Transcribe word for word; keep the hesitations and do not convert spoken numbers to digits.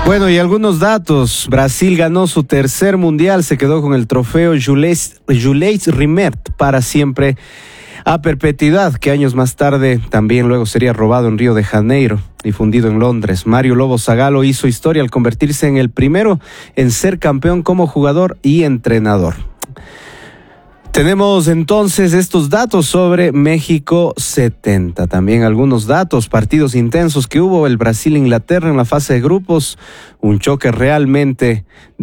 Bueno, y algunos datos. Brasil ganó su tercer mundial, se quedó con el trofeo Jules, Jules Rimet para siempre a perpetuidad, que años más tarde también luego sería robado en Río de Janeiro y fundido en Londres. Mario Lobo Zagallo hizo historia al convertirse en el primero en ser campeón como jugador y entrenador. Tenemos entonces estos datos sobre México setenta. También algunos datos, partidos intensos que hubo el Brasil-Inglaterra en la fase de grupos. Un choque realmente